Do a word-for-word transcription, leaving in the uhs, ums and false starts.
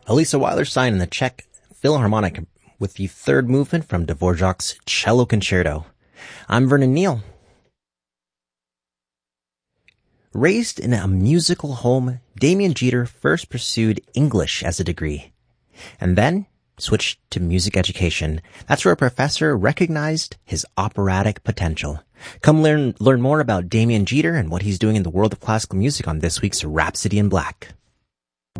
Elisa Weilerstein in the Czech Philharmonic with the third movement from Dvorak's Cello Concerto. I'm Vernon Neal. Raised in a musical home, Damien Jeter first pursued English as a degree, and then switched to music education. That's where a professor recognized his operatic potential. Come learn learn more about Damien Jeter and what he's doing in the world of classical music on this week's Rhapsody in Black.